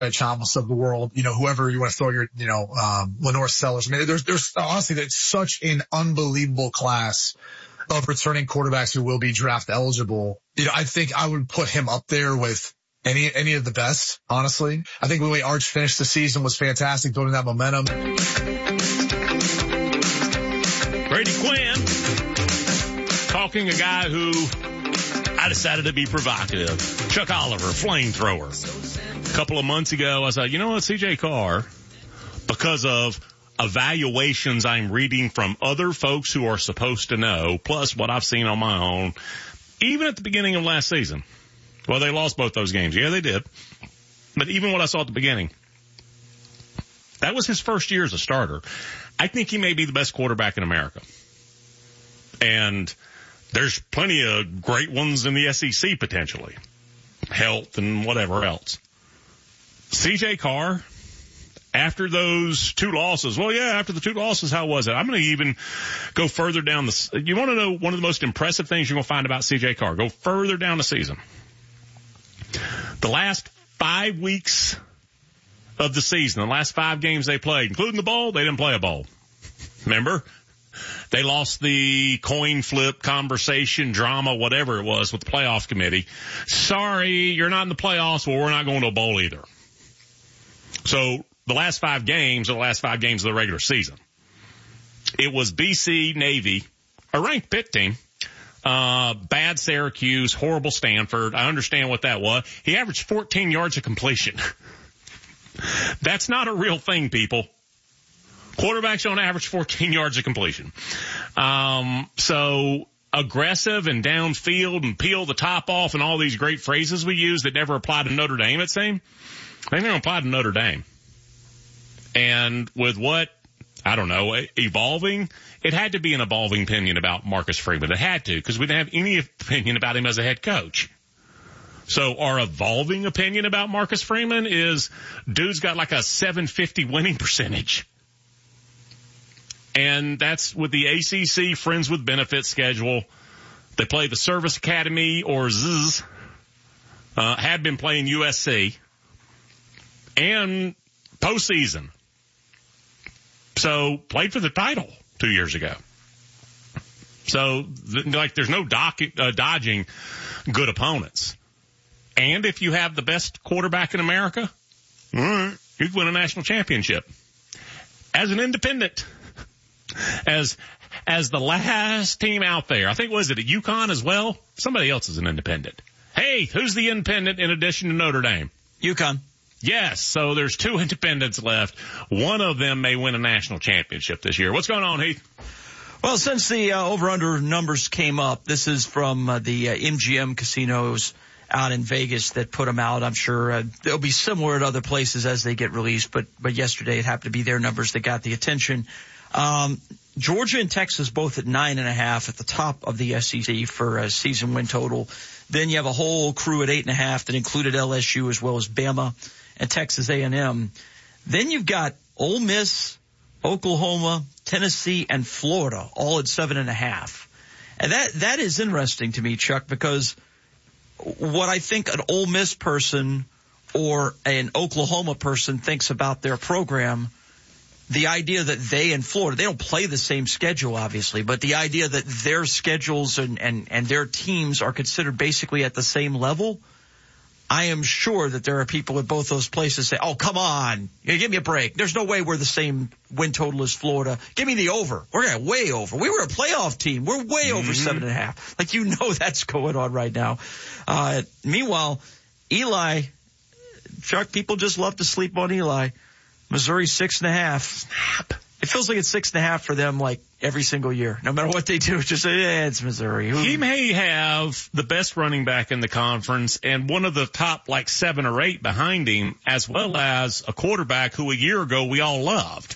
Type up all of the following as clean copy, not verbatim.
Chalmers of the world, whoever you want to throw your, Lenore Sellers. I mean, there's honestly, that's such an unbelievable class of returning quarterbacks who will be draft eligible. I think I would put him up there with any of the best, honestly. I think the way Arch finished the season was fantastic, building that momentum. Brady Quinn talking a guy who I decided to be provocative. Chuck Oliver, flamethrower. A couple of months ago, I said, you know what, CJ Carr, because of evaluations I'm reading from other folks who are supposed to know, plus what I've seen on my own, even at the beginning of last season. Well, they lost both those games. Yeah, they did. But even what I saw at the beginning, that was his first year as a starter. I think he may be the best quarterback in America. And there's plenty of great ones in the SEC potentially. Health and whatever else. CJ Carr, after those two losses, after the two losses, how was it? I'm going to even go further down you want to know one of the most impressive things you're going to find about CJ Carr? Go further down the season. The last 5 weeks of the season, the last 5 games they played, including the bowl, they didn't play a bowl. Remember? They lost the coin flip conversation, drama, whatever it was with the playoff committee. Sorry, you're not in the playoffs. Well, we're not going to a bowl either. So the last 5 games are the last 5 games of the regular season. It was BC, Navy, a ranked Pitt team, bad Syracuse, horrible Stanford. I understand what that was. He averaged 14 yards of completion. That's not a real thing, people. Quarterbacks don't average 14 yards of completion. So aggressive and downfield and peel the top off and all these great phrases we use that never apply to Notre Dame, it seemed. They never apply to Notre Dame. And with what, I don't know, evolving, it had to be an evolving opinion about Marcus Freeman. It had to, because we didn't have any opinion about him as a head coach. So our evolving opinion about Marcus Freeman is dude's got like a 750 winning percentage. And that's with the ACC Friends with Benefits schedule. They play the Service Academy or ZZ, had been playing USC, and postseason. So played for the title 2 years ago. So there's no dodging good opponents. And if you have the best quarterback in America, all right, you can win a national championship. As an independent, as the last team out there, I think, was it at UConn as well? Somebody else is an independent. Hey, who's the independent in addition to Notre Dame? UConn. Yes, so there's 2 independents left. One of them may win a national championship this year. What's going on, Heath? Well, since the over-under numbers came up, this is from the MGM casinos out in Vegas that put them out. I'm sure they'll be similar at other places as they get released, but yesterday it happened to be their numbers that got the attention. Georgia and Texas both at 9.5 at the top of the SEC for a season win total. Then you have a whole crew at 8.5 that included LSU as well as Bama and Texas A&M. Then you've got Ole Miss, Oklahoma, Tennessee, and Florida all at 7.5. And that is interesting to me, Chuck, because what I think an Ole Miss person or an Oklahoma person thinks about their program, the idea that they in Florida, they don't play the same schedule, obviously, but the idea that their schedules and their teams are considered basically at the same level, I am sure that there are people at both those places say, oh, come on, give me a break. There's no way we're the same win total as Florida. Give me the over. We're going way over. We were a playoff team. We're way over 7.5. Like, you know that's going on right now. Meanwhile, Eli, Chuck, people just love to sleep on Eli. Missouri 6.5. Snap. It feels like it's 6.5 for them, like every single year. No matter what they do, it's just it's Missouri. He may have the best running back in the conference and one of the top like 7 or 8 behind him, as well as a quarterback who a year ago we all loved.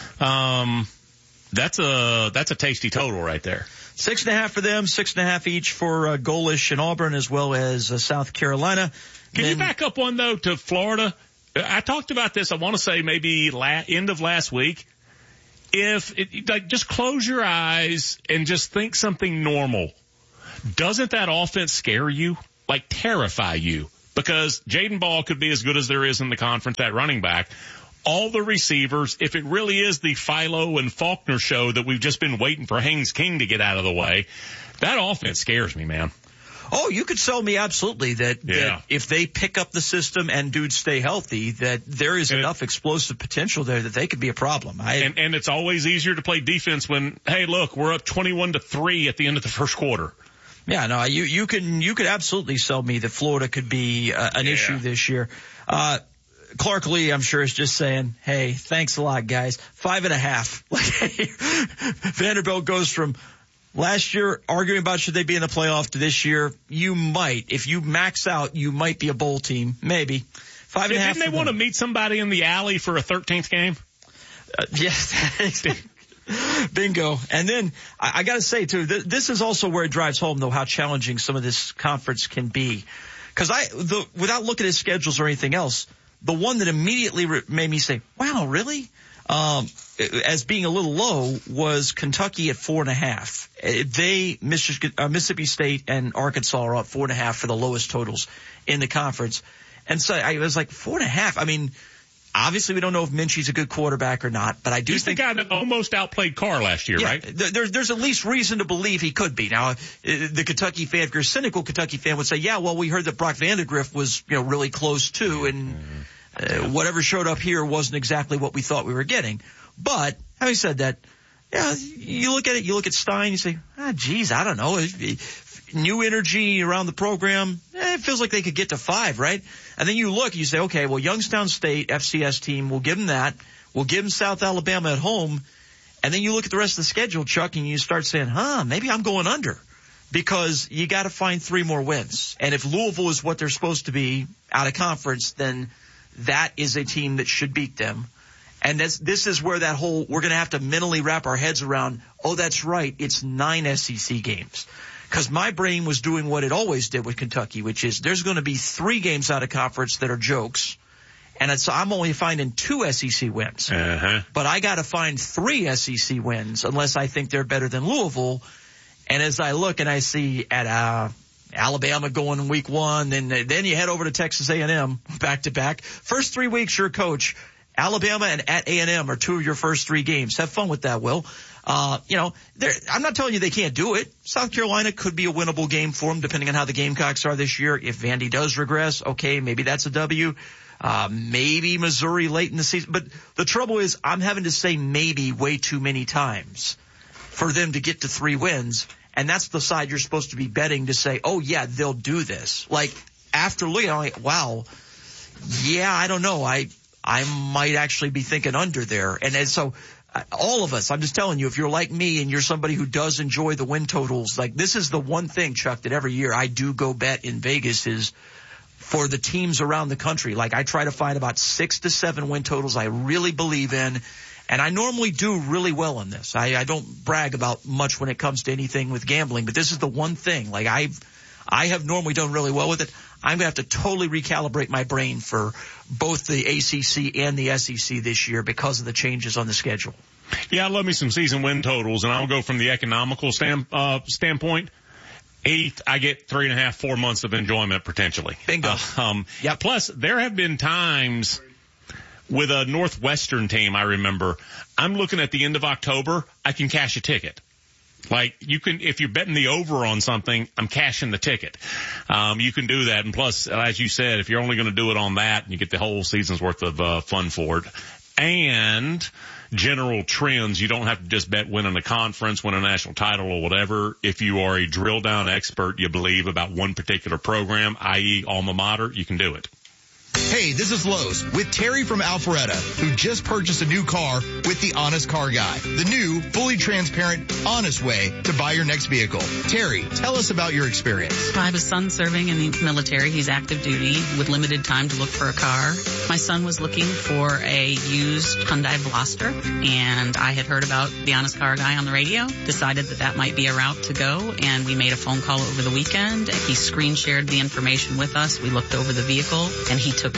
That's a tasty total right there. 6.5 for them, 6.5 each for Golish and Auburn, as well as South Carolina. Can you back up one though to Florida? I talked about this, I want to say maybe end of last week. Just close your eyes and just think something normal. Doesn't that offense scare you? Like terrify you? because Jaden Ball could be as good as there is in the conference at running back. All the receivers, if it really is the Philo and Faulkner show that we've just been waiting for Haynes King to get out of the way, that offense scares me, man. Oh, you could sell me absolutely that if they pick up the system and dudes stay healthy, that there is enough explosive potential there that they could be a problem. And it's always easier to play defense when, hey, look, we're up 21-3 at the end of the first quarter. Yeah, no, you could absolutely sell me that Florida could be an issue this year. Clark Lee, I'm sure, is just saying, hey, thanks a lot, guys. 5.5. Like, Vanderbilt goes from last year arguing about should they be in the playoff to this year, you might. If you max out, you might be a bowl team. Maybe. 5.5. Didn't they want to meet somebody in the alley for a 13th game? Yes. Bingo. And then I got to say, too, this is also where it drives home, though, how challenging some of this conference can be. Because without looking at schedules or anything else, the one that immediately made me say, wow, really? As being a little low was Kentucky at 4.5. Mississippi State and Arkansas are up 4.5 for the lowest totals in the conference. And so I was like, 4.5. I mean, obviously we don't know if Minchie's a good quarterback or not, but I do think the guy that almost outplayed Carr last year, right? There's at least reason to believe he could be. Now, the Kentucky fan, if you're a cynical Kentucky fan, would say, yeah, well, we heard that Brock Vandegrift was, really close too, and whatever showed up here wasn't exactly what we thought we were getting. But having said that, yeah, you look at it, you look at Stein, you say, geez, I don't know. New energy around the program. It feels like they could get to 5, right? And then you look, you say, okay, well, Youngstown State, FCS team, we'll give them that. We'll give them South Alabama at home. And then you look at the rest of the schedule, Chuck, and you start saying, maybe I'm going under. Because you got to find 3 more wins. And if Louisville is what they're supposed to be out of conference, then that is a team that should beat them. And this is where that we're going to have to mentally wrap our heads around, that's right, it's 9 SEC games. Because my brain was doing what it always did with Kentucky, which is there's going to be 3 games out of conference that are jokes. And I'm only finding 2 SEC wins. Uh-huh. But I got to find 3 SEC wins unless I think they're better than Louisville. And as I look and I see at Alabama going in week 1, then you head over to Texas A&M back to back. First 3 weeks, your coach, Alabama and at A&M are 2 of your first 3 games. Have fun with that, Will. I'm not telling you they can't do it. South Carolina could be a winnable game for them, depending on how the Gamecocks are this year. If Vandy does regress, okay, maybe that's a W. Maybe Missouri late in the season. But the trouble is I'm having to say maybe way too many times for them to get to 3 wins. And that's the side you're supposed to be betting to say, oh, yeah, they'll do this. Like, after looking, I'm like, wow, yeah, I don't know. I might actually be thinking under there. And so all of us, I'm just telling you, if you're like me and you're somebody who does enjoy the win totals, like this is the one thing, Chuck, that every year I do go bet in Vegas is for the teams around the country. Like I try to find about 6 to 7 win totals I really believe in. And I normally do really well in this. I don't brag about much when it comes to anything with gambling, but this is the one thing. Like I have normally done really well with it. I'm going to have to totally recalibrate my brain for both the ACC and the SEC this year because of the changes on the schedule. Yeah, I love me some season win totals, and I'll go from the economical standpoint. 8th, I get 3.5, 4 months of enjoyment potentially. Bingo. Yeah. Plus, there have been times with a Northwestern team, I remember, I'm looking at the end of October, I can cash a ticket. Like you can, if you're betting the over on something, I'm cashing the ticket. You can do that. And plus, as you said, if you're only going to do it on that, you get the whole season's worth of fun for it. And general trends, you don't have to just bet winning a conference, win a national title or whatever. If you are a drill down expert, you believe about one particular program, i.e. alma mater, you can do it. Hey, this is Lowe's with Terry from Alpharetta, who just purchased a new car with the Honest Car Guy, the new, fully transparent, honest way to buy your next vehicle. Terry, tell us about your experience. I have a son serving in the military. He's active duty with limited time to look for a car. My son was looking for a used Hyundai Veloster, and I had heard about the Honest Car Guy on the radio, decided that might be a route to go, and we made a phone call over the weekend. He screen shared the information with us. We looked over the vehicle, and he took the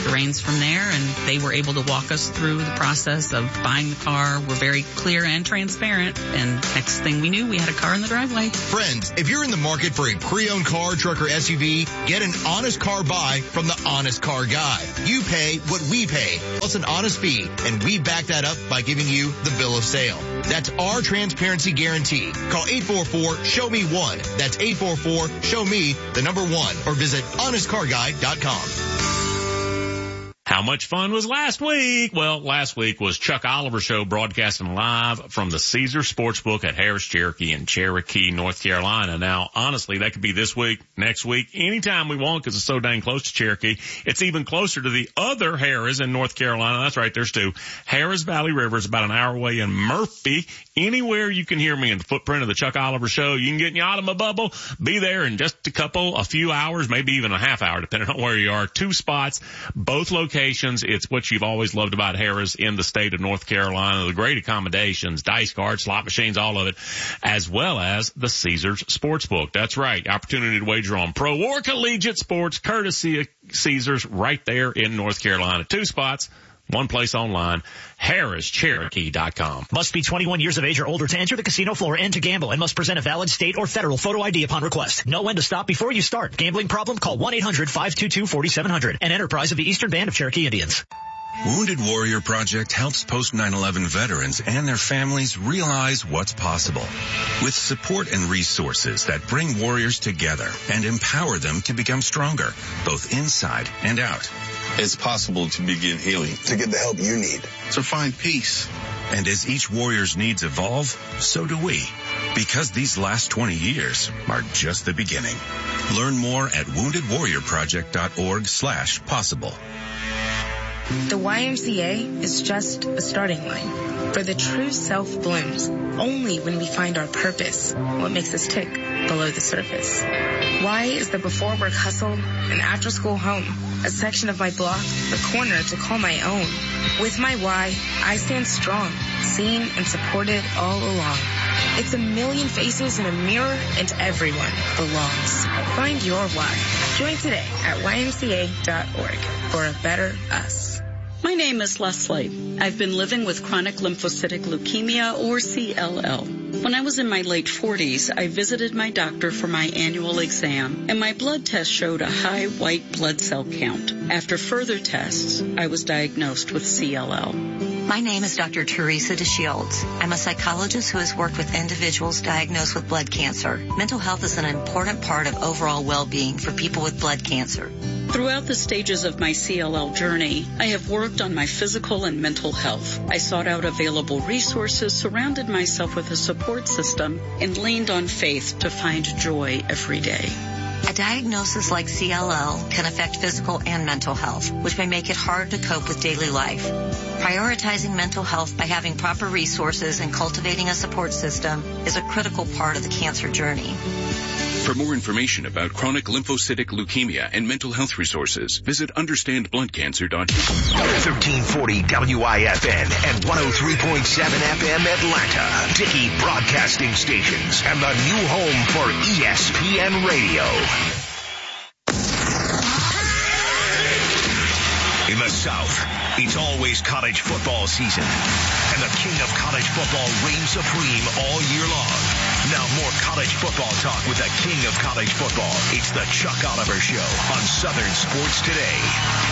the reins from there, and they were able to walk us through the process of buying the car. We're very clear and transparent, and next thing we knew, we had a car in the driveway. Friends, if you're in the market for a pre-owned car, truck, or SUV, get an honest car buy from the Honest Car Guy. You pay what we pay, plus an honest fee, and we back that up by giving you the bill of sale. That's our transparency guarantee. Call 844-SHOW-ME-1. That's 844-SHOW-ME, the number 1, or visit honestcarguy.com. How much fun was last week? Well, last week was Chuck Oliver Show broadcasting live from the Caesars Sportsbook at Harris Cherokee in Cherokee, North Carolina. Now, honestly, that could be this week, next week, anytime we want because it's so dang close to Cherokee. It's even closer to the other Harris in North Carolina. That's right, there's two. Harris Valley River is about an hour away in Murphy. Anywhere you can hear me in the footprint of the Chuck Oliver Show, you can get in your automobile, be there in just a few hours, maybe even a half hour, depending on where you are. 2 spots, both locations. It's what you've always loved about Harris in the state of North Carolina. The great accommodations, dice cards, slot machines, all of it, as well as the Caesars Sportsbook. That's right. Opportunity to wager on pro or collegiate sports, courtesy of Caesars, right there in North Carolina. 2 spots. 1 place online, HarrisCherokee.com. Must be 21 years of age or older to enter the casino floor and to gamble, and must present a valid state or federal photo ID upon request. Know when to stop before you start. Gambling problem? Call 1-800-522-4700. An enterprise of the Eastern Band of Cherokee Indians. Wounded Warrior Project helps post-9/11 veterans and their families realize what's possible. With support and resources that bring warriors together and empower them to become stronger, both inside and out. It's possible to begin healing, to get the help you need, to find peace. And as each warrior's needs evolve, so do we. Because these last 20 years are just the beginning. Learn more at woundedwarriorproject.org/possible. The YMCA is just a starting line. For the true self blooms only when we find our purpose, what makes us tick below the surface. Y is the before work hustle, an after school home, a section of my block, the corner to call my own. With my Y, I stand strong, seen and supported all along. It's a million faces in a mirror and everyone belongs. Find your Y. Join today at ymca.org for a better us. My name is Leslie. I've been living with chronic lymphocytic leukemia, or CLL. When I was in my late 40s, I visited my doctor for my annual exam, and my blood test showed a high white blood cell count. After further tests, I was diagnosed with CLL. My name is Dr. Teresa DeShields. I'm a psychologist who has worked with individuals diagnosed with blood cancer. Mental health is an important part of overall well-being for people with blood cancer. Throughout the stages of my CLL journey, I have worked on my physical and mental health. I sought out available resources, surrounded myself with a support system, and leaned on faith to find joy every day. A diagnosis like CLL can affect physical and mental health, which may make it hard to cope with daily life. Prioritizing mental health by having proper resources and cultivating a support system is a critical part of the cancer journey. For more information about chronic lymphocytic leukemia and mental health resources, visit understandbloodcancer.com. 1340 WIFN and 103.7 FM Atlanta. Dickey Broadcasting Stations and the new home for ESPN Radio. In the South, it's always college football season, and the king of college football reigns supreme all year long. Now more college football talk with the king of college football. It's the Chuck Oliver Show on Southern Sports Today.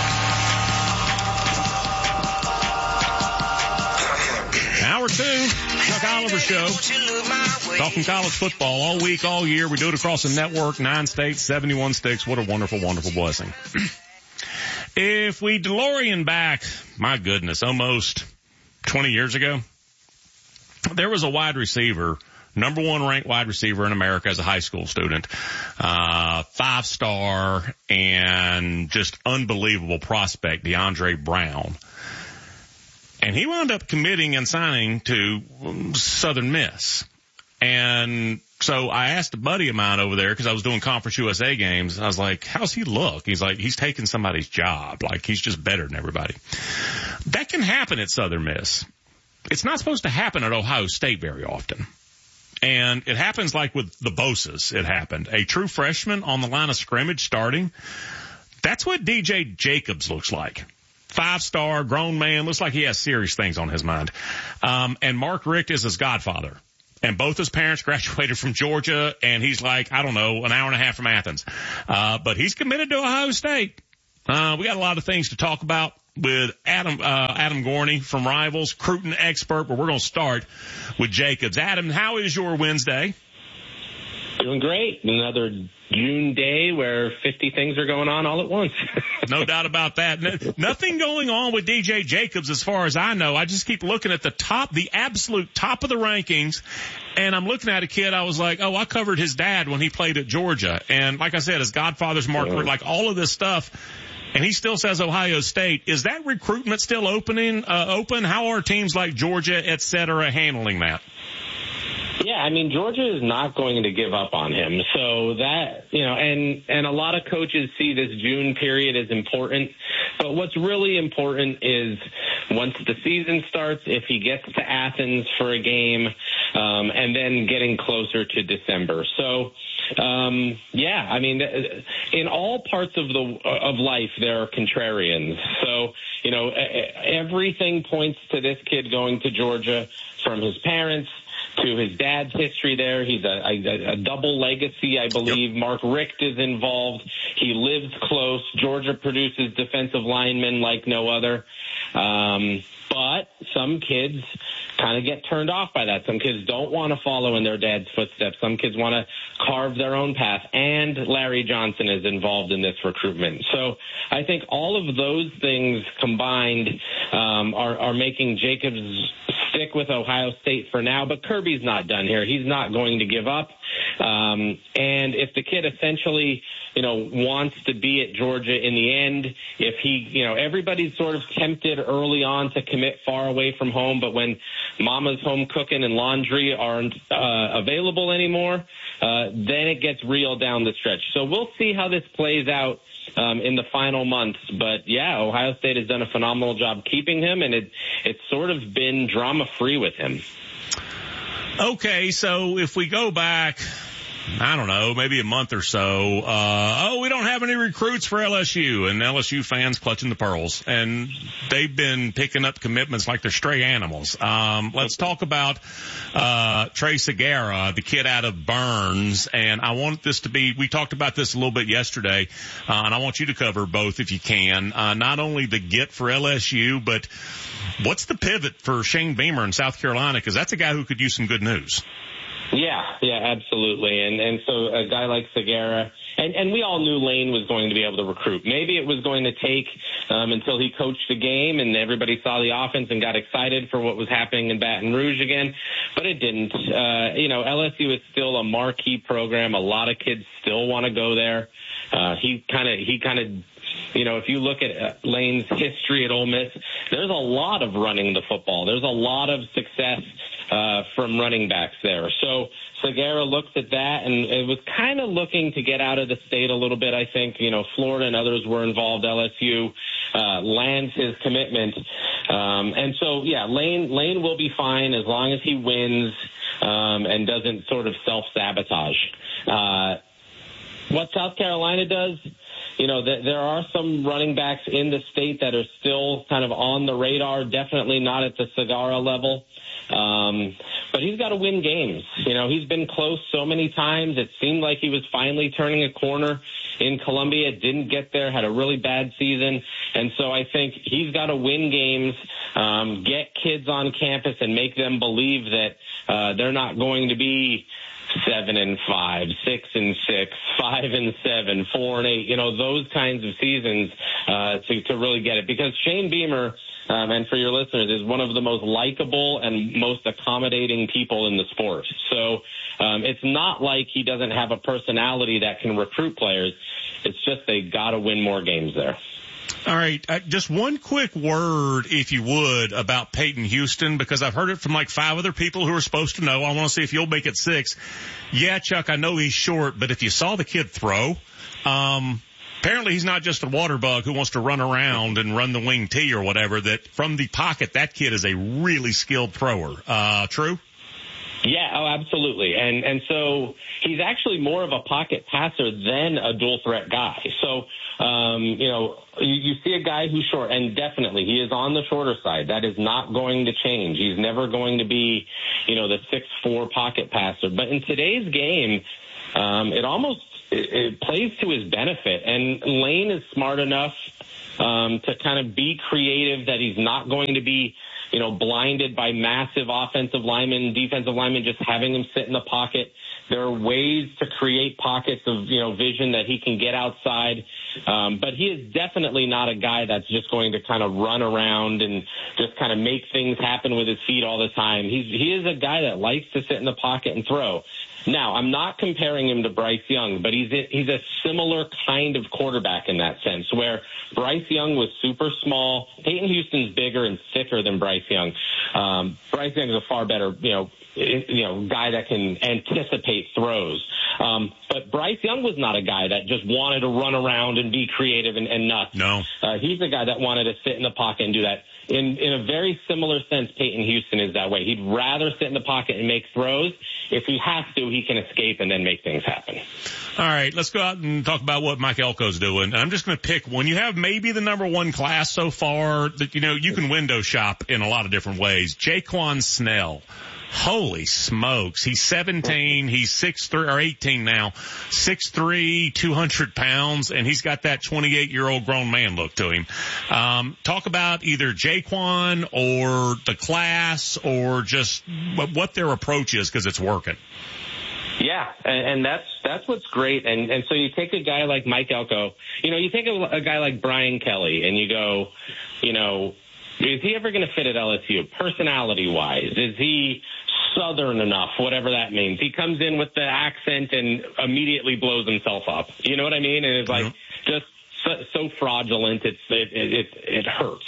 Hour 2, Chuck Oliver Show. Talking college football all week, all year. We do it across the network, 9 states, 71 sticks. What a wonderful, wonderful blessing. If we DeLorean back, my goodness, almost 20 years ago, there was a wide receiver, number 1 ranked wide receiver in America as a high school student, 5-star and just unbelievable prospect, DeAndre Brown. And he wound up committing and signing to Southern Miss. And so I asked a buddy of mine over there, because I was doing Conference USA games, and I was like, how's he look? He's like, he's taking somebody's job. Like, he's just better than everybody. That can happen at Southern Miss. It's not supposed to happen at Ohio State very often. And it happens like with the Bosa's. It happened. A true freshman on the line of scrimmage starting That's what DJ Jacobs looks like. 5-star, grown man, looks like he has serious things on his mind. And Mark Richt is his godfather. And both his parents graduated from Georgia, and he's like, I don't know, an hour and a half from Athens. But he's committed to Ohio State. We got a lot of things to talk about with Adam Gorney from Rivals, Cruton expert, but we're going to start with Jacobs. Adam, how is your Wednesday? Doing great. Another June day where 50 things are going on all at once. No doubt about that. Nothing going on with DJ Jacobs as far as I know. I just keep looking at the absolute top of the rankings, and I'm looking at a kid. I was like, oh, I covered his dad when he played at Georgia. And like I said, his godfather's Mark, like all of this stuff. And he still says Ohio State. Is that recruitment still open? How are teams like Georgia, et cetera, handling that? Yeah, I mean, Georgia is not going to give up on him. So that, and a lot of coaches see this June period as important. But what's really important is once the season starts, if he gets to Athens for a game, and then getting closer to December. So, yeah, I mean, in all parts of life, there are contrarians. So, everything points to this kid going to Georgia, from his parents to his dad's history there. He's a double legacy, I believe. Yep. Mark Richt is involved. He lives close. Georgia produces defensive linemen like no other. But some kids kind of get turned off by that. Some kids don't want to follow in their dad's footsteps. Some kids want to carve their own path. And Larry Johnson is involved in this recruitment. So I think all of those things combined are making Jacobs stick with Ohio State for now. But Kirby's not done here. He's not going to give up. And if the kid essentially, wants to be at Georgia in the end, if he, everybody's sort of tempted early on to commit far away from home, but when mama's home cooking and laundry aren't available anymore, then it gets real down the stretch. So we'll see how this plays out in the final months. But, yeah, Ohio State has done a phenomenal job keeping him, and it's sort of been drama-free with him. Okay, so if we go back, I don't know, maybe a month or so, we don't have any recruits for LSU, and LSU fans clutching the pearls, and they've been picking up commitments like they're stray animals. Let's talk about Trey Segura, the kid out of Burns, and I want this to be, we talked about this a little bit yesterday, and I want you to cover both if you can, not only the get for LSU, but what's the pivot for Shane Beamer in South Carolina, because that's a guy who could use some good news. Yeah, absolutely. And so a guy like Segura, and we all knew Lane was going to be able to recruit. Maybe it was going to take until he coached the game and everybody saw the offense and got excited for what was happening in Baton Rouge again, but it didn't. LSU is still a marquee program. A lot of kids still want to go there. He kind of, if you look at Lane's history at Ole Miss, there's a lot of running the football. There's a lot of success from running backs there. So Segura looks at that and it was kind of looking to get out of the state a little bit, I think. Florida and others were involved. LSU lands his commitment. And so, yeah, Lane will be fine as long as he wins and doesn't sort of self-sabotage. What South Carolina does, there are some running backs in the state that are still kind of on the radar, definitely not at the Segura level. But he's got to win games. He's been close so many times. It seemed like he was finally turning a corner in Columbia. Didn't get there, had a really bad season. And so I think he's got to win games, get kids on campus and make them believe that they're not going to be 7-5, 6-6, 5-7, 4-8, those kinds of seasons to really get it. Because Shane Beamer, and for your listeners, is one of the most likable and most accommodating people in the sport. So it's not like he doesn't have a personality that can recruit players. It's just they got to win more games there. All right, just one quick word, if you would, about Peyton Houston, because I've heard it from like 5 other people who are supposed to know. I want to see if you'll make it 6. Yeah, Chuck, I know he's short, but if you saw the kid throw, apparently he's not just a water bug who wants to run around and run the wing tee or whatever, that from the pocket, that kid is a really skilled thrower. True? Yeah, oh, absolutely. And so he's actually more of a pocket passer than a dual threat guy. So, you see a guy who's short, and definitely he is on the shorter side. That is not going to change. He's never going to be, the 6'4" pocket passer. But in today's game, it plays to his benefit. And Lane is smart enough to kind of be creative, that he's not going to be, blinded by massive offensive linemen, defensive linemen, just having him sit in the pocket. There are ways to create pockets of, vision that he can get outside. But he is definitely not a guy that's just going to kind of run around and just kind of make things happen with his feet all the time. He is a guy that likes to sit in the pocket and throw. Now, I'm not comparing him to Bryce Young, but he's a similar kind of quarterback in that sense, where Bryce Young was super small. Peyton Houston's bigger and thicker than Bryce Young. Bryce Young is a far better, guy that can anticipate throws. But Bryce Young was not a guy that just wanted to run around and be creative and nuts. No. He's a guy that wanted to sit in the pocket and do that. In a very similar sense, Peyton Houston is that way. He'd rather sit in the pocket and make throws. If he has to, he can escape and then make things happen. All right, let's go out and talk about what Mike Elko's doing. I'm just going to pick one. You have maybe the number one class so far that, you can window shop in a lot of different ways. Jaquan Snell. Holy smokes. He's 17. He's 6'3", or 18 now. 6'3", 200 pounds, and he's got that 28-year-old grown man look to him. Talk about either Jaquan or the class or just what their approach is, because it's working. Yeah, and that's what's great. And so you take a guy like Mike Elko, you take a guy like Brian Kelly, and you go, is he ever going to fit at LSU personality-wise? Is he Southern enough, whatever that means? He comes in with the accent and immediately blows himself up. You know what I mean? And it's like just so fraudulent, it hurts.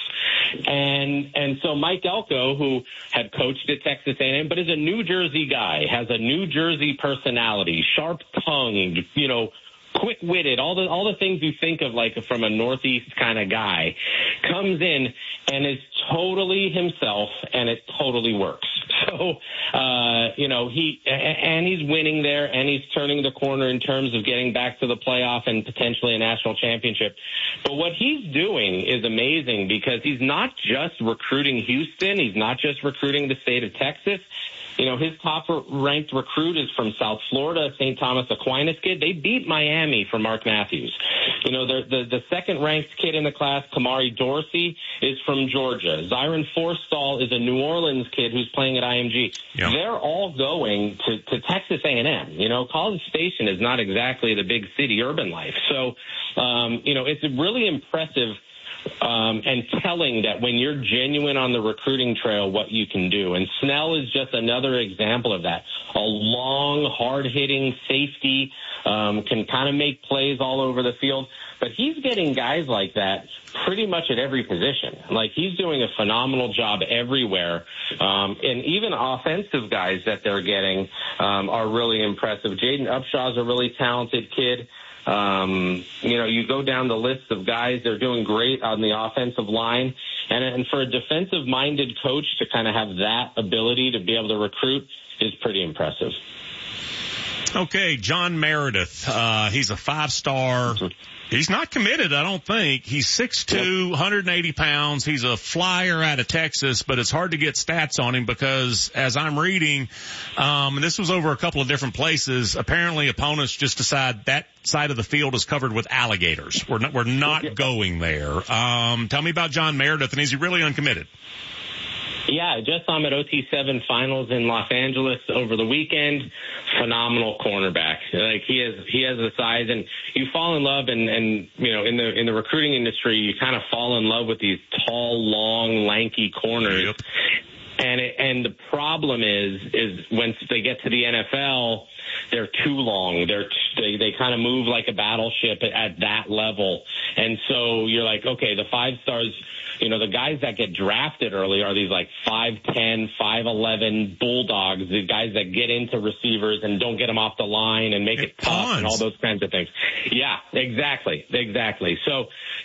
And so Mike Elko, who had coached at Texas A&M, but is a New Jersey guy, has a New Jersey personality, sharp-tongued, quick-witted, all the things you think of like from a Northeast kind of guy, comes in and is totally himself, and it totally works. So, he's winning there, and he's turning the corner in terms of getting back to the playoff and potentially a national championship. But what he's doing is amazing, because he's not just recruiting Houston. He's not just recruiting the state of Texas. His top-ranked recruit is from South Florida, St. Thomas Aquinas kid. They beat Miami for Mark Matthews. The second-ranked kid in the class, Kamari Dorsey, is from Georgia. Zyron Forstall is a New Orleans kid who's playing at IMG. Yeah. They're all going to Texas A&M. College Station is not exactly the big city urban life. So, it's really impressive and telling that when you're genuine on the recruiting trail, what you can do. And Snell is just another example of that. A long, hard-hitting safety, can kind of make plays all over the field. But he's getting guys like that pretty much at every position. Like, he's doing a phenomenal job everywhere. And even offensive guys that they're getting are really impressive. Jaden Upshaw's a really talented kid. You go down the list of guys, they're doing great on the offensive line. And for a defensive-minded coach to kind of have that ability to be able to recruit is pretty impressive. Okay, John Meredith. He's a 5-star. He's not committed, I don't think. He's 6'2", 180 pounds. He's a flyer out of Texas, but it's hard to get stats on him because, as I'm reading, and this was over a couple of different places, apparently opponents just decide that side of the field is covered with alligators. We're not going there. Tell me about John Meredith, and is he really uncommitted? Yeah, I just saw him at OT7 finals in Los Angeles over the weekend. Phenomenal cornerback. Like, he has the size, and you fall in love, and in the recruiting industry, you kind of fall in love with these tall, long, lanky corners. Yep. And the problem is once they get to the NFL, they're too long. They kind of move like a battleship at that level. And so you're like, okay, the 5-stars, the guys that get drafted early are these like 5'10", 5'11" bulldogs, the guys that get into receivers and don't get them off the line and make it tough and all those kinds of things. Yeah, exactly. So,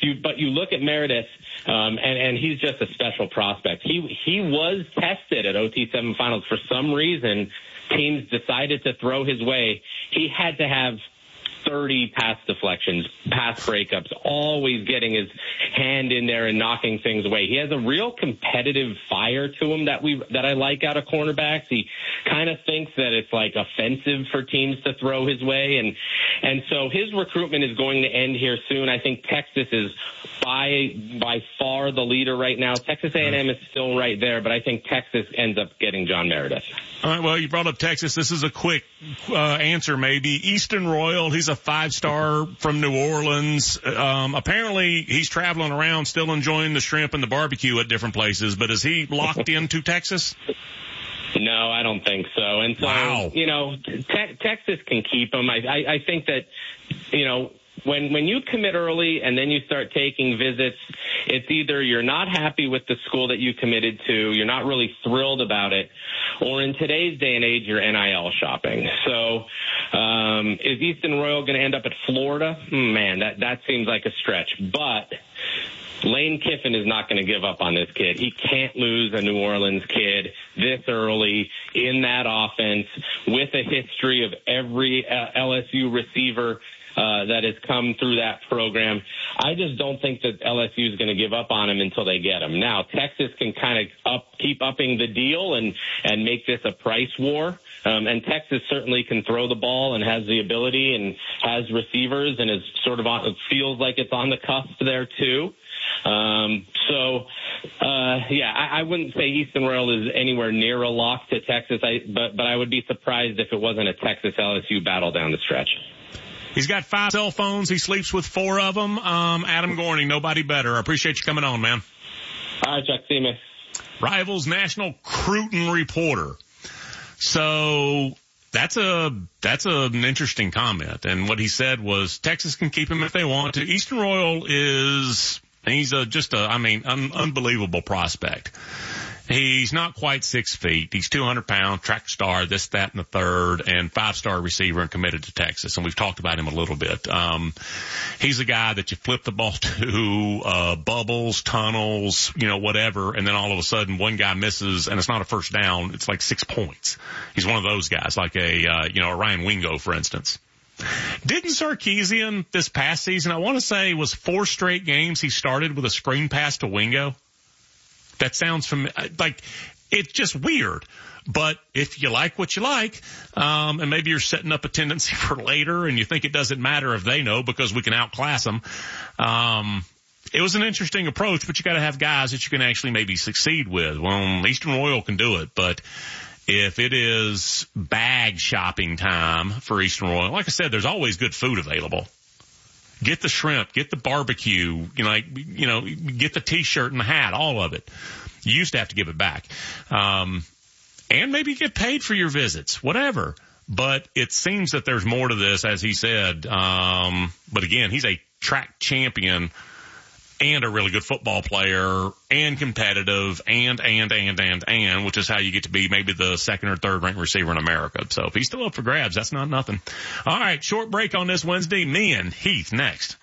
But you look at Meredith, and he's just a special prospect. He was tested at OT semifinals. For some reason, teams decided to throw his way. He had to have 30 pass deflections, pass breakups, always getting his hand in there and knocking things away. He has a real competitive fire to him that I like out of cornerbacks. He kind of thinks that it's like offensive for teams to throw his way, and so his recruitment is going to end here soon. I think Texas is by far the leader right now. Texas A&M is still right there, but I think Texas ends up getting John Meredith. All right, well, you brought up Texas. This is a quick answer, maybe. Easton Royal, he's a 5-star from New Orleans. Apparently, he's traveling around still enjoying the shrimp and the barbecue at different places, but is he locked into Texas? No, I don't think so. And so, wow. Texas can keep him. I think that, when you commit early and then you start taking visits, it's either you're not happy with the school that you committed to, you're not really thrilled about it, or in today's day and age, you're NIL shopping. So is Easton Royal going to end up at Florida? Man, that seems like a stretch. But Lane Kiffin is not going to give up on this kid. He can't lose a New Orleans kid this early in that offense with a history of every LSU receiver that has come through that program. I just don't think that LSU is going to give up on him until they get him. Now, Texas can kind of keep upping the deal and make this a price war. And Texas certainly can throw the ball and has the ability and has receivers and is sort of it feels like it's on the cusp there too. I wouldn't say Easton Royal is anywhere near a lock to Texas, but I would be surprised if it wasn't a Texas LSU battle down the stretch. He's got 5 cell phones. He sleeps with 4 of them. Adam Gorning, nobody better. I appreciate you coming on, man. All right, Chuck. See me. Rivals National Cruton reporter. So that's an interesting comment. And what he said was Texas can keep him if they want to. Easton Royal he's an unbelievable prospect. He's not quite 6 feet. He's 200 pounds, track star, this, that, and the third, and 5-star receiver and committed to Texas. And we've talked about him a little bit. He's a guy that you flip the ball to, bubbles, tunnels, whatever. And then all of a sudden one guy misses and it's not a first down. It's like 6 points. He's one of those guys, like a Ryan Wingo, for instance. Didn't Sarkisian this past season, I want to say it was 4 straight games he started with a screen pass to Wingo? That sounds like it's just weird. But if you like what you like, and maybe you're setting up a tendency for later and you think it doesn't matter if they know because we can outclass them, it was an interesting approach, but you got to have guys that you can actually maybe succeed with. Well, Easton Royal can do it, but if it is bag shopping time for Easton Royal, like I said, there's always good food available. Get the shrimp, get the barbecue, get the T-shirt and the hat, all of it. You used to have to give it back. And maybe get paid for your visits, whatever. But it seems that there's more to this, as he said. But again, he's a track champion and a really good football player and competitive and, which is how you get to be maybe the 2nd or 3rd ranked receiver in America. So if he's still up for grabs, that's not nothing. All right, short break on this Wednesday. Me and Heath next.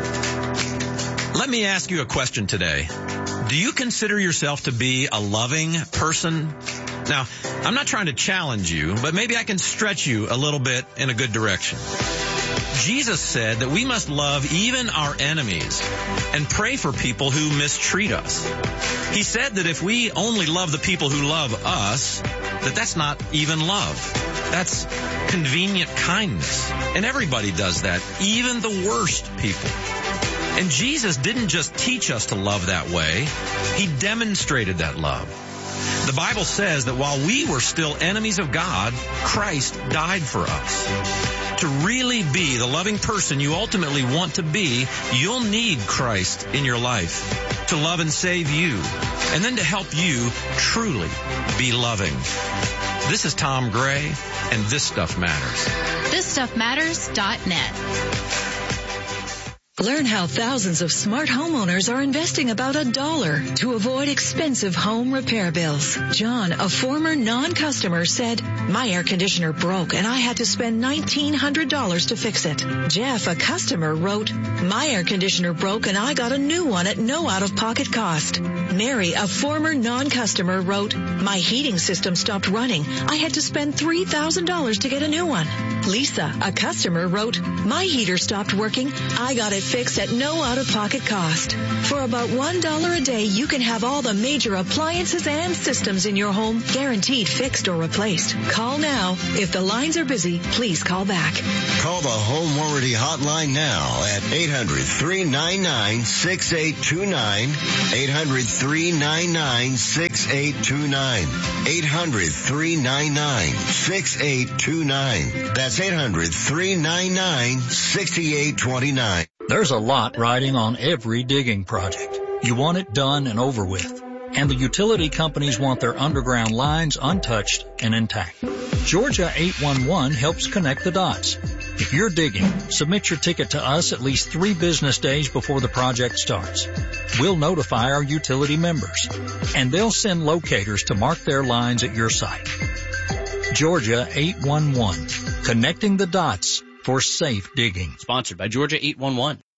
Let me ask you a question today. Do you consider yourself to be a loving person? Now, I'm not trying to challenge you, but maybe I can stretch you a little bit in a good direction. Jesus said that we must love even our enemies and pray for people who mistreat us. He said that if we only love the people who love us, that's not even love. That's convenient kindness. And everybody does that, even the worst people. And Jesus didn't just teach us to love that way. He demonstrated that love. The Bible says that while we were still enemies of God, Christ died for us. To really be the loving person you ultimately want to be, you'll need Christ in your life to love and save you, and then to help you truly be loving. This is Tom Gray, and This Stuff Matters. ThisStuffMatters.net. Learn how thousands of smart homeowners are investing about $1 to avoid expensive home repair bills. John, a former non-customer, said, "My air conditioner broke and I had to spend $1,900 to fix it." Jeff, a customer, wrote, "My air conditioner broke and I got a new one at no out-of-pocket cost." Mary, a former non-customer, wrote, "My heating system stopped running. I had to spend $3,000 to get a new one." Lisa, a customer, wrote, "My heater stopped working. I got it fixed at no out-of-pocket cost." For about $1 a day, you can have all the major appliances and systems in your home guaranteed fixed or replaced. Call now. If the lines are busy, please call back. Call the Home Warranty Hotline now at 800-399-6829, 800-399-6829, 800-399-6829. That's 800-399-6829. There's a lot riding on every digging project. You want it done and over with. And the utility companies want their underground lines untouched and intact. Georgia 811 helps connect the dots. If you're digging, submit your ticket to us at least 3 business days before the project starts. We'll notify our utility members, and they'll send locators to mark their lines at your site. Georgia 811, connecting the dots for safe digging. Sponsored by Georgia 811.